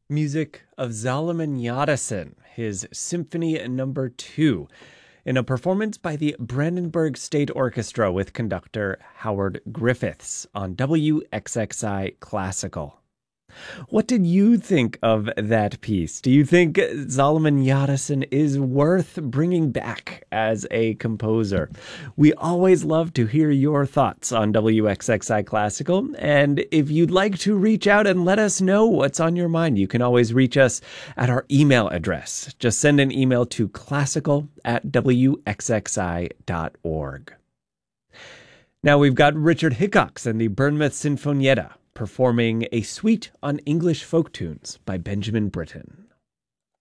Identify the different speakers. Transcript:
Speaker 1: Music of Zalman Yadasin, his Symphony Number 2, in a performance by the Brandenburg State Orchestra with conductor Howard Griffiths on WXXI Classical. What did you think of that piece? Do you think Zalman Yadasin is worth bringing back as a composer? We always love to hear your thoughts on WXXI Classical, and if you'd like to reach out and let us know what's on your mind, you can always reach us at our email address. Just send an email to classical@wxxi.org. Now we've got Richard Hickox and the Bournemouth Sinfonietta performing a suite on English folk tunes by Benjamin Britten.